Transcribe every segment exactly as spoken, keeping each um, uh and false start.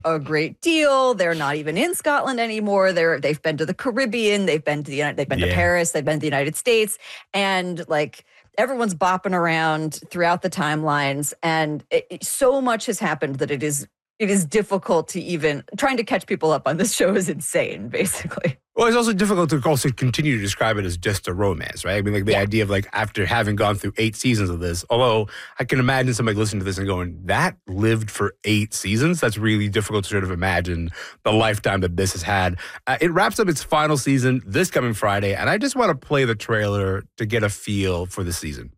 a great deal. They're not even in Scotland anymore. They're they've been to the Caribbean. They've been to the United. They've been Yeah. to Paris. They've been to the United States, and like everyone's bopping around throughout the timelines. And it, it- so much has happened that it is it is difficult to even trying to catch people up on this show is insane, basically. Well, it's also difficult to also continue to describe it as just a romance, right? I mean, like the Yeah. idea of like after having gone through eight seasons of this, although I can imagine somebody listening to this and going, that lived for eight seasons? That's really difficult to sort of imagine the lifetime that this has had. Uh, it wraps up its final season this coming Friday, and I just want to play the trailer to get a feel for the season.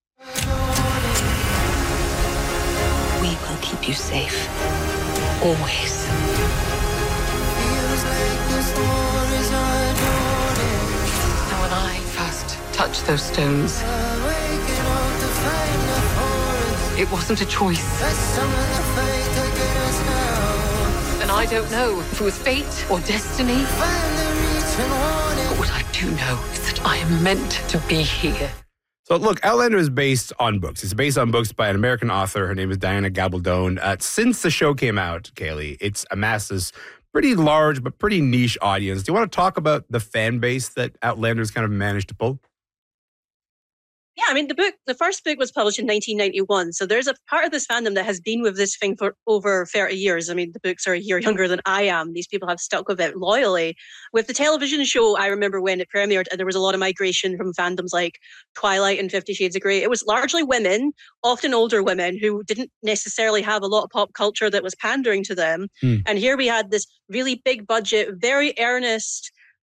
We will keep you safe. Always. And when I first touched those stones, it wasn't a choice. And I don't know if it was fate or destiny. But what I do know is that I am meant to be here. So look, Outlander is based on books. It's based on books by an American author. Her name is Diana Gabaldon. Uh, since the show came out, Kaylee, it's amassed this pretty large but pretty niche audience. Do you want to talk about the fan base that Outlander's kind of managed to pull? Yeah, I mean, the book, the first book was published in nineteen ninety-one. So there's a part of this fandom that has been with this thing for over thirty years. I mean, the books are a year younger than I am. These people have stuck with it loyally. With the television show, I remember when it premiered, and there was a lot of migration from fandoms like Twilight and Fifty Shades of Grey. It was largely women, often older women, who didn't necessarily have a lot of pop culture that was pandering to them. Mm. And here we had this really big budget, very earnest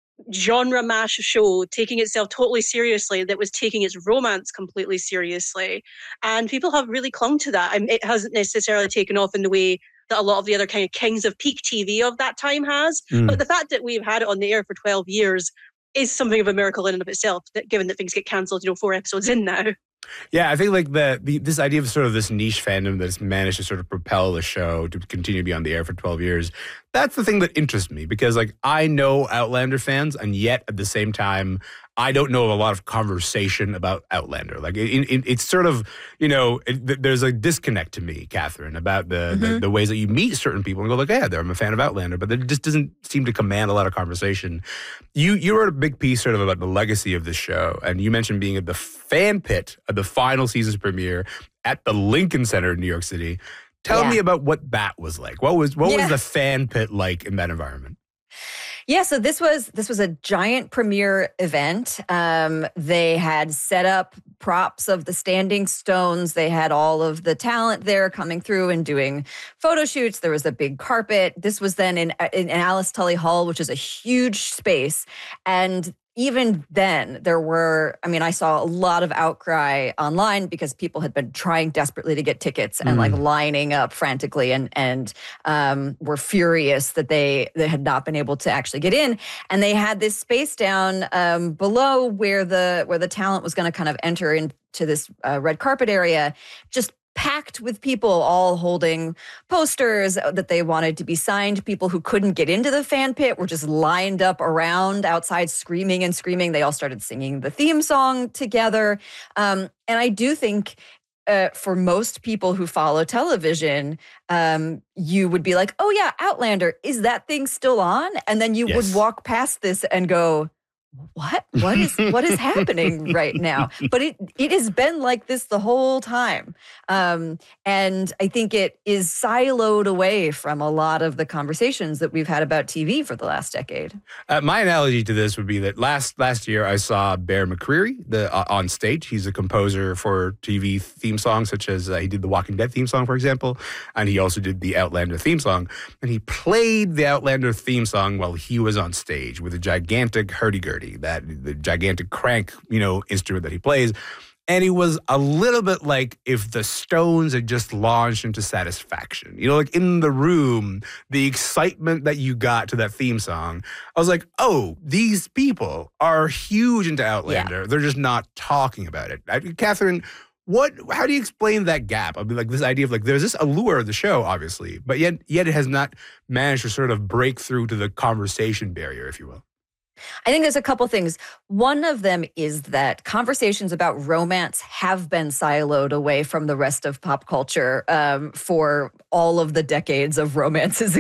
genre mash show taking itself totally seriously that was taking its romance completely seriously, and people have really clung to that. I mean, it hasn't necessarily taken off in the way that a lot of the other kind of kings of peak T V of that time has, Mm. but the fact that we've had it on the air for twelve years is something of a miracle in and of itself, that given that things get cancelled, you know, four episodes in now. Yeah, I think like the, the this idea of sort of this niche fandom that's managed to sort of propel the show to continue to be on the air for twelve years. That's the thing that interests me, because like I know Outlander fans, and yet at the same time, I don't know of a lot of conversation about Outlander. Like it, it, it's sort of, you know, it, there's a disconnect to me, Catherine, about the, Mm-hmm. the the ways that you meet certain people and go like, yeah, I'm a fan of Outlander, but it just doesn't seem to command a lot of conversation. You you wrote a big piece sort of about the legacy of the show, and you mentioned being at the fan pit of the final season's premiere at the Lincoln Center in New York City. Tell Yeah. me about what that was like. What was what Yeah. was the fan pit like in that environment? Yeah, so this was this was a giant premiere event. Um, they had set up props of the standing stones. They had all of the talent there coming through and doing photo shoots. There was a big carpet. This was then in in Alice Tully Hall, which is a huge space. And even then, there were, I mean, I saw a lot of outcry online because people had been trying desperately to get tickets and like lining up frantically, and and um, were furious that they they had not been able to actually get in. And they had this space down um, below where the where the talent was going to kind of enter into this uh, red carpet area, just packed with people all holding posters that they wanted to be signed. People who couldn't get into the fan pit were just lined up around outside screaming and screaming. They all started singing the theme song together. Um, and I do think uh, for most people who follow television, um, you would be like, oh yeah, Outlander, is that thing still on? And then you Yes. would walk past this and go, what what is what is happening right now? But it it has been like this the whole time, um, and I think it is siloed away from a lot of the conversations that we've had about T V for the last decade. Uh, my analogy to this would be that last last year I saw Bear McCreary the, uh, on stage. He's a composer for T V theme songs, such as uh, he did the Walking Dead theme song, for example, and he also did the Outlander theme song. And he played the Outlander theme song while he was on stage with a gigantic hurdy-gurdy, that the gigantic crank, you know, instrument that he plays. And it was a little bit like if the Stones had just launched into Satisfaction. You know, like in the room, the excitement that you got to that theme song, I was like, oh, these people are huge into Outlander. Yeah. They're just not talking about it. I, Catherine, what? How do you explain that gap? I mean, like this idea of like there's this allure of the show, obviously, but yet yet it has not managed to sort of break through to the conversation barrier, if you will. I think there's a couple things. One of them is that conversations about romance have been siloed away from the rest of pop culture um, for all of the decades of romances